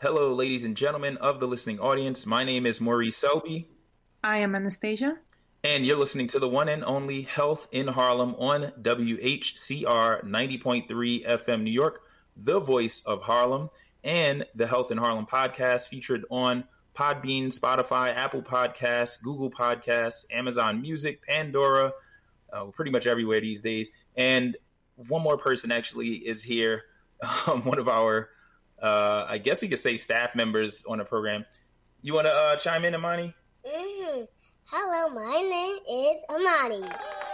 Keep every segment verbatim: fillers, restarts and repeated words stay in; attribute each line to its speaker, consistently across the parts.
Speaker 1: Hello, ladies and gentlemen of the listening audience. My name is Maurice Selby.
Speaker 2: I am Anastasia.
Speaker 1: And you're listening to the one and only Health in Harlem on W H C R ninety point three F M New York, the voice of Harlem, and the Health in Harlem podcast featured on Podbean, Spotify, Apple Podcasts, Google Podcasts, Amazon Music, Pandora, uh, we're pretty much everywhere these days. And one more person actually is here, um, one of our Uh, I guess we could say staff members on the program. You want to uh, chime in, Amani?
Speaker 3: Mm-hmm. Hello, my name is Amani.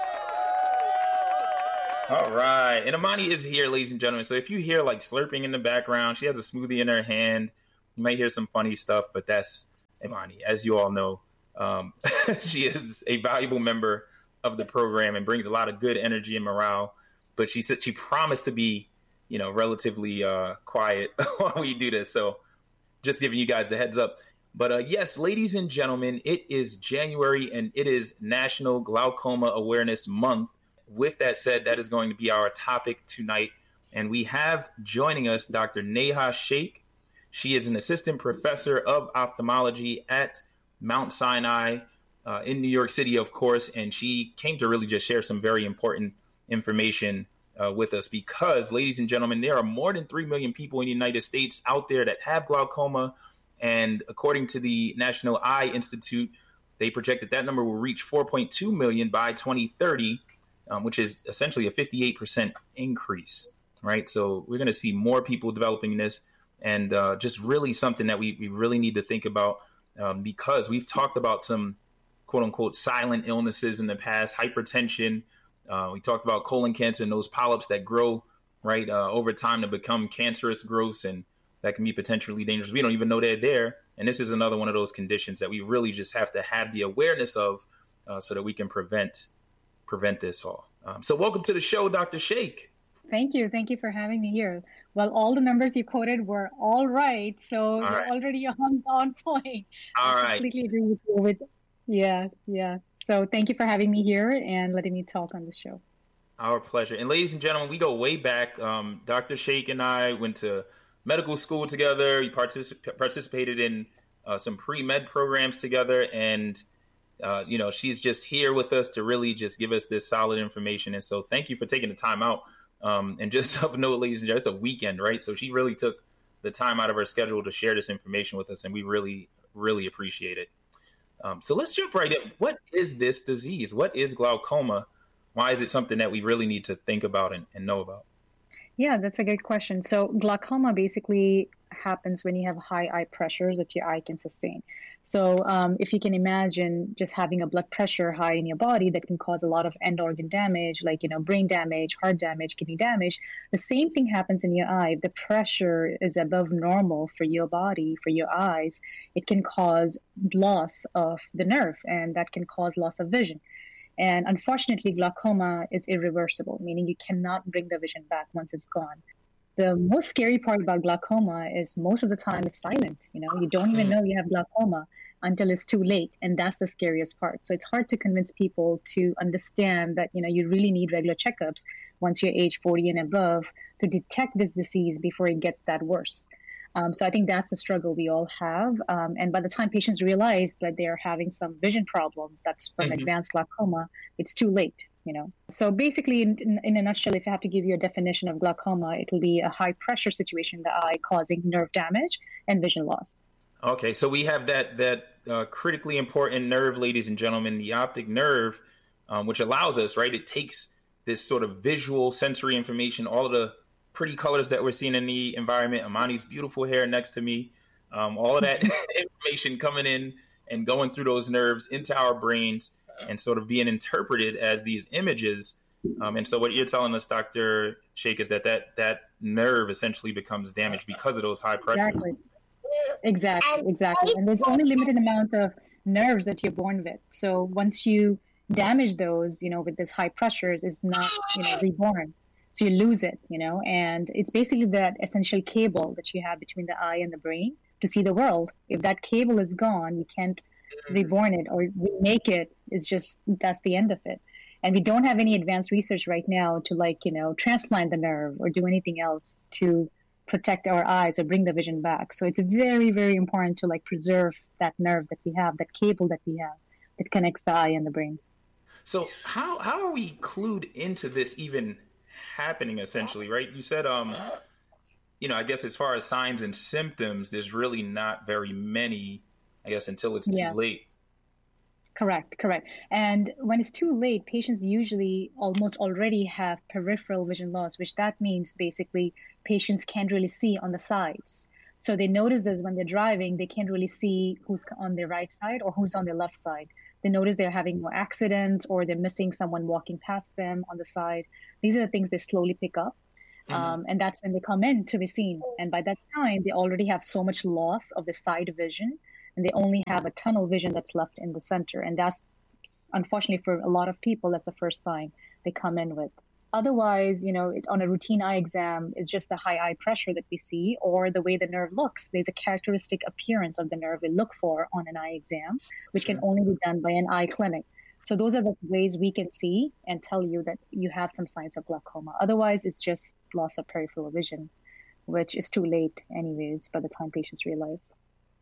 Speaker 1: All right. And Amani is here, ladies and gentlemen. So if you hear like slurping in the background, she has a smoothie in her hand. You might hear some funny stuff, but that's Amani. As you all know, um, she is a valuable member of the program and brings a lot of good energy and morale. But she said she promised to be you know, relatively uh, quiet while we do this. So just giving you guys the heads up. But uh, yes, ladies and gentlemen, it is January and it is National Glaucoma Awareness Month. With that said, that is going to be our topic tonight. And we have joining us Doctor Neha Sheikh. She is an assistant professor of ophthalmology at Mount Sinai uh, in New York City, of course. And she came to really just share some very important information Uh, with us because, ladies and gentlemen, there are more than three million people in the United States out there that have glaucoma. And according to the National Eye Institute, they project that that number will reach four point two million by twenty thirty, um, which is essentially a fifty-eight percent increase, right? So we're going to see more people developing this and uh, just really something that we, we really need to think about um, because we've talked about some quote unquote silent illnesses in the past, hypertension. Uh, we talked about colon cancer and those polyps that grow right uh, over time to become cancerous growths, and that can be potentially dangerous. We don't even know they're there. And this is another one of those conditions that we really just have to have the awareness of uh, so that we can prevent prevent this all. Um, so welcome to the show, Doctor Sheikh.
Speaker 4: Thank you. Thank you for having me here. Well, all the numbers you quoted were all right. So all you're right. already on, on point.
Speaker 1: All
Speaker 4: I
Speaker 1: right.
Speaker 4: completely agree with you. With, yeah, yeah. So thank you for having me here and letting me talk on the show.
Speaker 1: Our pleasure. And ladies and gentlemen, we go way back. Um, Doctor Sheikh and I went to medical school together. We particip- participated in uh, some pre-med programs together. And, uh, you know, she's just here with us to really just give us this solid information. And so thank you for taking the time out. Um, and just so note, ladies and gentlemen, it's a weekend, right? So she really took the time out of her schedule to share this information with us. And we really, really appreciate it. Um, so let's jump right in. What is this disease? What is glaucoma? Why is it something that we really need to think about and, and know about?
Speaker 4: Yeah, that's a good question. So glaucoma basically happens when you have high eye pressures that your eye can sustain. So um, if you can imagine just having a blood pressure high in your body, that can cause a lot of end organ damage, like, you know, brain damage, heart damage, kidney damage. The same thing happens in your eye. If the pressure is above normal for your body, for your eyes, it can cause loss of the nerve, and that can cause loss of vision. And unfortunately, glaucoma is irreversible, meaning you cannot bring the vision back once it's gone. The most scary part about glaucoma is most of the time it's silent. You know, you don't even know you have glaucoma until it's too late. And that's the scariest part. So it's hard to convince people to understand that, you know, you really need regular checkups once you're age forty and above to detect this disease before it gets that worse. Um, so I think that's the struggle we all have. Um, and by the time patients realize that they're having some vision problems, that's from mm-hmm. advanced glaucoma, it's too late, you know. So basically, in, in, in a nutshell, if I have to give you a definition of glaucoma, it will be a high pressure situation in the eye causing nerve damage and vision loss.
Speaker 1: Okay, so we have that that uh, critically important nerve, ladies and gentlemen, the optic nerve, um, which allows us, right, it takes this sort of visual sensory information, all of the pretty colors that we're seeing in the environment, Amani's beautiful hair next to me, um, all of that information coming in and going through those nerves into our brains and sort of being interpreted as these images. Um, and so what you're telling us, Doctor Sheikh, is that, that that nerve essentially becomes damaged because of those high pressures.
Speaker 4: Exactly. Exactly, exactly. And there's only limited amount of nerves that you're born with. So once you damage those, you know, with this high pressures, it's not, you know, reborn. So you lose it, you know, and it's basically that essential cable that you have between the eye and the brain to see the world. If that cable is gone, you can't reborn it or remake it. It's just, that's the end of it. And we don't have any advanced research right now to, like, you know, transplant the nerve or do anything else to protect our eyes or bring the vision back. So it's very, very important to like preserve that nerve that we have, that cable that we have that connects the eye and the brain.
Speaker 1: So how how are we clued into this even happening, essentially, right? You said, um, you know, I guess as far as signs and symptoms, there's really not very many, I guess, until it's
Speaker 4: Yeah.
Speaker 1: too late.
Speaker 4: Correct, correct. And when it's too late, patients usually almost already have peripheral vision loss, which that means basically patients can't really see on the sides. So they notice this when they're driving, they can't really see who's on their right side or who's on their left side. They notice they're having more accidents or they're missing someone walking past them on the side. These are the things they slowly pick up.
Speaker 1: Mhm.
Speaker 4: Um, and that's when they come in to be seen. And by that time, they already have so much loss of the side vision, and they only have a tunnel vision that's left in the center. And that's, unfortunately, for a lot of people, that's the first sign they come in with. Otherwise, you know, it, on a routine eye exam, it's just the high eye pressure that we see or the way the nerve looks. There's a characteristic appearance of the nerve we look for on an eye exam, which can only be done by an eye clinic. So those are the ways we can see and tell you that you have some signs of glaucoma. Otherwise, it's just loss of peripheral vision, which is too late anyways by the time patients realize.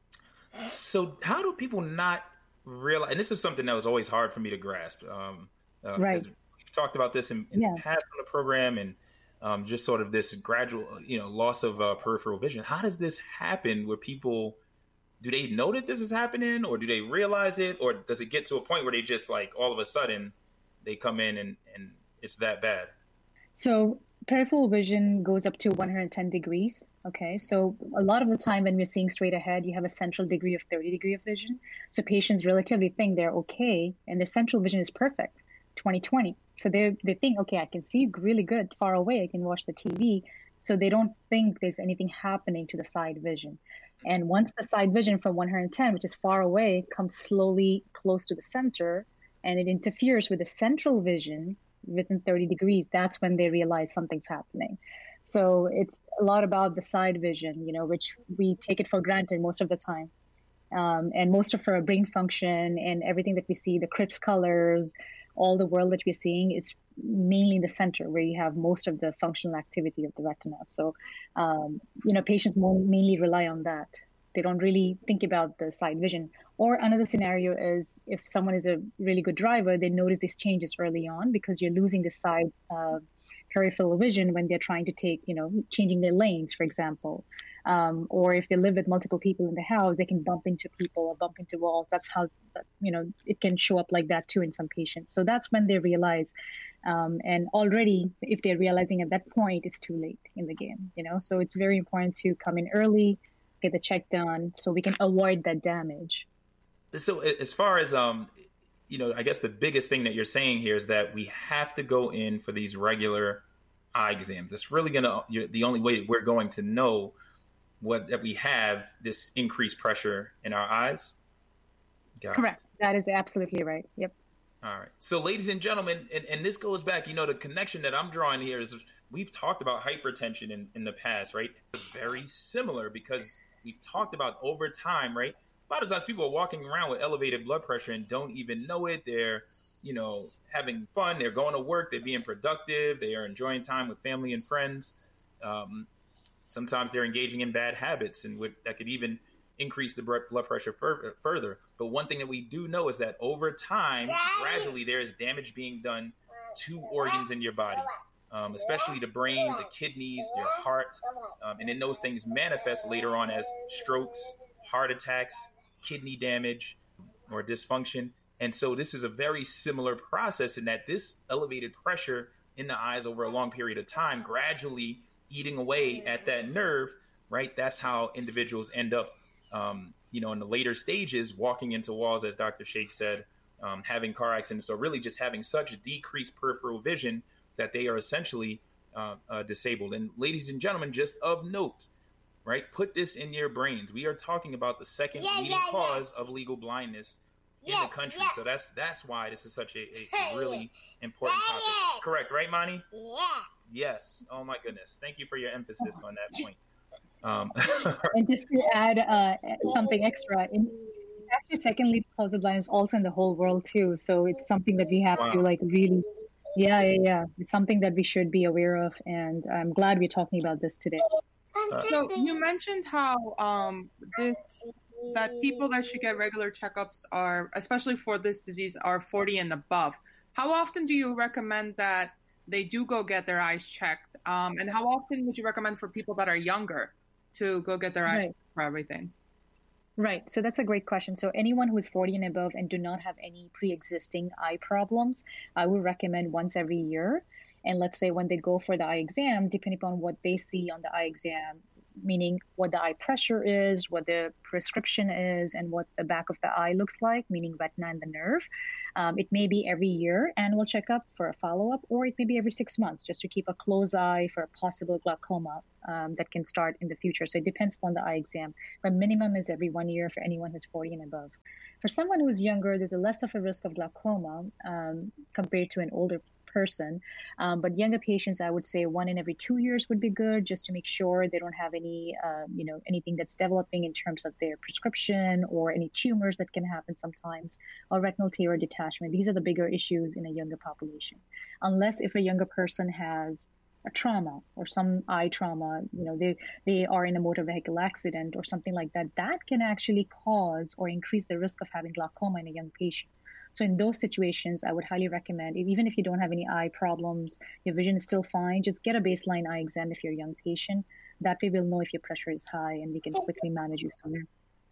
Speaker 1: So how do people not realize, and this is something that was always hard for me to grasp. Um, uh,
Speaker 4: Right.
Speaker 1: We've talked about this in, in
Speaker 4: Yeah.
Speaker 1: the past on the program, and um, just sort of this gradual, you know, loss of uh, peripheral vision. How does this happen where people, do they know that this is happening, or do they realize it, or does it get to a point where they just like all of a sudden they come in and, and it's that bad?
Speaker 4: So peripheral vision goes up to one hundred ten degrees. Okay, so a lot of the time when we're seeing straight ahead, you have a central degree of thirty degree of vision. So patients relatively think they're okay, and the central vision is perfect, twenty twenty. So they they think, okay, I can see really good far away. I can watch the T V. So they don't think there's anything happening to the side vision. And once the side vision from one hundred ten, which is far away, comes slowly close to the center, and it interferes with the central vision within thirty degrees, that's when they realize something's happening. So it's a lot about the side vision, you know, which we take it for granted most of the time. Um, and most of our brain function and everything that we see, the Cripps colors, all the world that we're seeing is mainly in the center where you have most of the functional activity of the retina. So, um, you know, patients mo- mainly rely on that. They don't really think about the side vision. Or another scenario is if someone is a really good driver, they notice these changes early on because you're losing the side uh, peripheral vision when they're trying to take, you know, changing their lanes, for example. Um, or if they live with multiple people in the house, they can bump into people or bump into walls. That's how, that, you know, it can show up like that too in some patients. So that's when they realize. Um, and already, if they're realizing at that point, it's too late in the game, you know. So it's very important to come in early, get the check done so we can avoid that damage.
Speaker 1: So as far as, um, you know, I guess the biggest thing that you're saying here is that we have to go in for these regular eye exams. It's really going to, the only way we're going to know what that we have this increased pressure in our eyes. Got it.
Speaker 4: Correct. That is absolutely right. Yep.
Speaker 1: All right. So ladies and gentlemen, and, and this goes back, you know, the connection that I'm drawing here is we've talked about hypertension in, in the past, right? It's very similar because we've talked about over time, right? A lot of times people are walking around with elevated blood pressure and don't even know it. They're, you know, having fun. They're going to work. They're being productive. They are enjoying time with family and friends. Um, sometimes they're engaging in bad habits, and with, that could even increase the blood pressure fur- further. But one thing that we do know is that over time, gradually, there is damage being done to organs in your body, um, especially the brain, the kidneys, your heart. Um, and then those things manifest later on as strokes, heart attacks, kidney damage, or dysfunction. And so this is a very similar process in that this elevated pressure in the eyes over a long period of time, gradually eating away at that nerve, right? That's how individuals end up, um, you know, in the later stages, walking into walls, as Doctor Sheikh said, um, having car accidents. So really just having such decreased peripheral vision that they are essentially uh, uh, disabled. And ladies and gentlemen, just of note, right? Put this in your brains. We are talking about the second
Speaker 3: Yeah,
Speaker 1: leading
Speaker 3: yeah,
Speaker 1: cause of legal blindness in
Speaker 3: Yeah,
Speaker 1: the country.
Speaker 3: yeah.
Speaker 1: So that's that's why this is such a, a, a really important topic. Correct, right, Mani?
Speaker 3: Yeah.
Speaker 1: Yes. Oh my goodness. Thank you for your emphasis on that point. Um,
Speaker 4: And just to add uh, something extra, in, actually, second leading cause of blindness also in the whole world too. So it's something that we have
Speaker 1: Wow.
Speaker 4: to like really, yeah, yeah, yeah. It's something that we should be aware of, and I'm glad we're talking about this today.
Speaker 1: Uh,
Speaker 2: So you mentioned how um this that people that should get regular checkups are, especially for this disease, are forty and above. How often do you recommend that they do go get their eyes checked? Um, and how often would you recommend for people that are younger to go get their eyes
Speaker 4: Right.
Speaker 2: checked for everything?
Speaker 4: Right. So that's a great question. So anyone who is forty and above and do not have any pre-existing eye problems, I would recommend once every year. And let's say when they go for the eye exam, depending upon what they see on the eye exam, meaning what the eye pressure is, what the prescription is, and what the back of the eye looks like, meaning retina and the nerve. Um, it may be every year annual checkup for a follow-up, or it may be every six months just to keep a close eye for a possible glaucoma um, that can start in the future. So it depends upon the eye exam, but minimum is every one year for anyone who's forty and above. For someone who's younger, there's a less of a risk of glaucoma um, compared to an older person. Um, but younger patients, I would say one in every two years would be good, just to make sure they don't have any, uh, you know, anything that's developing in terms of their prescription or any tumors that can happen sometimes, or retinal tear or detachment. These are the bigger issues in a younger population. Unless if a younger person has a trauma or some eye trauma, you know, they, they are in a motor vehicle accident or something like that, that can actually cause or increase the risk of having glaucoma in a young patient. So in those situations, I would highly recommend, even if you don't have any eye problems, your vision is still fine, just get a baseline eye exam if you're a young patient. That way we'll know if your pressure is high and we can quickly manage you sooner.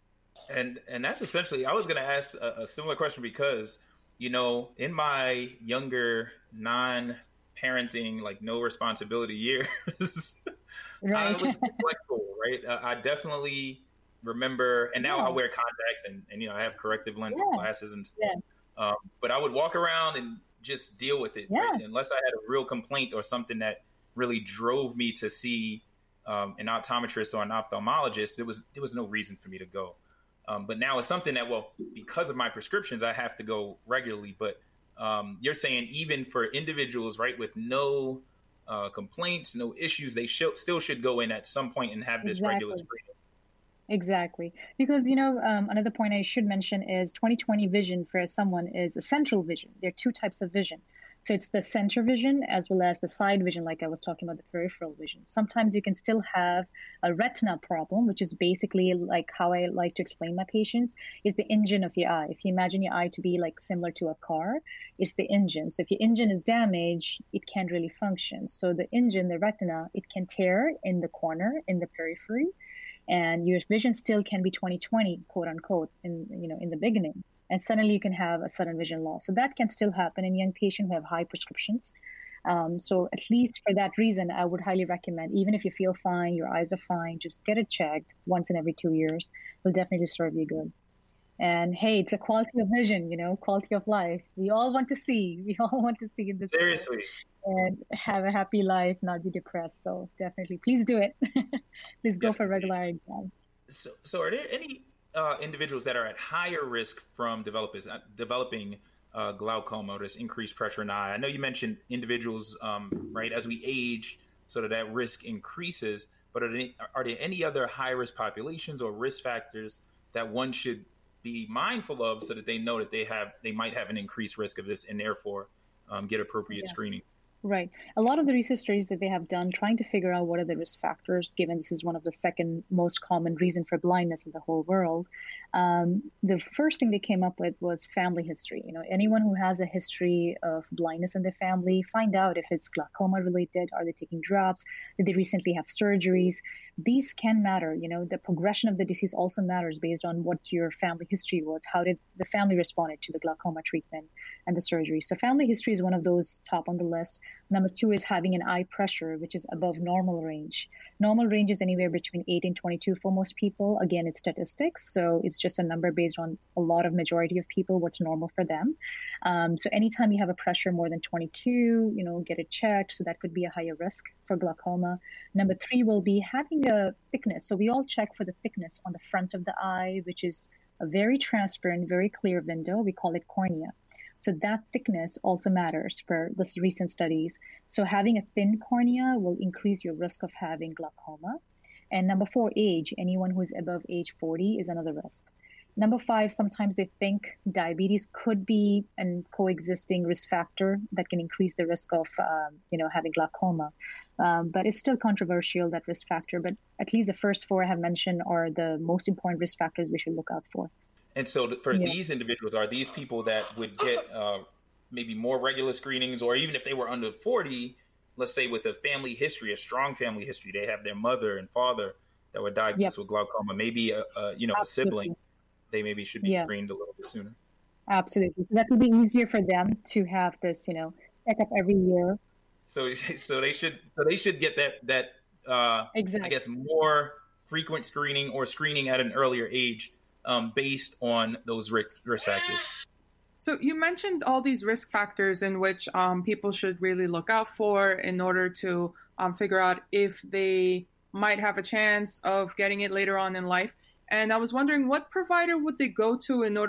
Speaker 1: And and that's essentially, I was going to ask a, a similar question because, you know, in my younger non-parenting, like no responsibility years,
Speaker 4: Right.
Speaker 1: I was flexible, right? Uh, I definitely remember, and now
Speaker 4: Yeah.
Speaker 1: I wear contacts and, and, you know, I have corrective lens
Speaker 4: Yeah.
Speaker 1: glasses and stuff.
Speaker 4: Yeah.
Speaker 1: Um, but I would walk around and just deal with it,
Speaker 4: Yeah.
Speaker 1: right? Unless I had a real complaint or something that really drove me to see um, an optometrist or an ophthalmologist. There was there was no reason for me to go. Um, but now it's something that, well, because of my prescriptions, I have to go regularly. But um, you're saying even for individuals, right, with no uh, complaints, no issues, they should, still should go in at some point and have this regular
Speaker 4: Exactly.
Speaker 1: screening.
Speaker 4: Exactly. Because, you know, um, another point I should mention is twenty twenty vision for someone is a central vision. There are two types of vision. So it's the center vision as well as the side vision, like I was talking about the peripheral vision. Sometimes you can still have a retina problem, which is basically like how I like to explain my patients, is the engine of your eye. If you imagine your eye to be like similar to a car, it's the engine. So if your engine is damaged, it can't really function. So the engine, the retina, it can tear in the corner, in the periphery, and your vision still can be twenty twenty, quote unquote, in you know in the beginning, and suddenly you can have a sudden vision loss. So that can still happen in young patients who have high prescriptions. Um, so at least for that reason, I would highly recommend, even if you feel fine, your eyes are fine, just get it checked once in every two years. Will definitely serve you good. And hey, it's a quality of vision, you know, quality of life. We all want to see. We all want to see in this world
Speaker 1: Seriously.
Speaker 4: and have a happy life, not be depressed. So definitely, please do it. Please go
Speaker 1: Yes,
Speaker 4: for
Speaker 1: indeed.
Speaker 4: regular eye exams.
Speaker 1: So, so are there any uh, individuals that are at higher risk from developers, uh, developing uh, glaucoma or this increased pressure in the eye? I know you mentioned individuals, um, right, as we age, so that that risk increases. But are there, are there any other high risk populations or risk factors that one should be mindful of so that they know that they have they might have an increased risk of this and therefore um, get appropriate
Speaker 4: Yeah.
Speaker 1: screening?
Speaker 4: Right. A lot of the research studies that they have done trying to figure out what are the risk factors, given this is one of the second most common reason for blindness in the whole world. Um, the first thing they came up with was family history. You know, anyone who has a history of blindness in their family, find out if it's glaucoma related, are they taking drops, did they recently have surgeries? These can matter. You know, the progression of the disease also matters based on what your family history was. How did the family respond to the glaucoma treatment and the surgery? So family history is one of those top on the list. Number two is having an eye pressure, which is above normal range. Normal range is anywhere between eight and twenty-two for most people. Again, it's statistics, so it's just a number based on a lot of majority of people, what's normal for them. Um, so anytime you have a pressure more than twenty-two, you know, get it checked. So that could be a higher risk for glaucoma. Number three will be having a thickness. So we all check for the thickness on the front of the eye, which is a very transparent, very clear window. We call it cornea. So that thickness also matters for this recent studies. So having a thin cornea will increase your risk of having glaucoma. And number four, age. Anyone who is above age forty is another risk. Number five, sometimes they think diabetes could be a coexisting risk factor that can increase the risk of, um, you know, having glaucoma. Um, but it's still controversial, that risk factor. But at least the first four I have mentioned are the most important risk factors we should look out for.
Speaker 1: And so for
Speaker 4: Yeah.
Speaker 1: these individuals, are these people that would get uh, maybe more regular screenings, or even if they were under forty, let's say with a family history, a strong family history, they have their mother and father that were diagnosed
Speaker 4: Yep.
Speaker 1: with glaucoma, maybe a, a you know a
Speaker 4: Absolutely.
Speaker 1: sibling, they maybe should be
Speaker 4: Yeah.
Speaker 1: screened a little bit sooner.
Speaker 4: Absolutely. So that would be easier for them to have this, you know, checkup every year.
Speaker 1: So so they should so they should get that that uh,
Speaker 4: Exactly.
Speaker 1: I guess more frequent screening or screening at an earlier age um, based on those risk risk factors.
Speaker 2: So you mentioned all these risk factors in which um, people should really look out for in order to um, figure out if they might have a chance of getting it later on in life. And I was wondering, what provider would they go to in order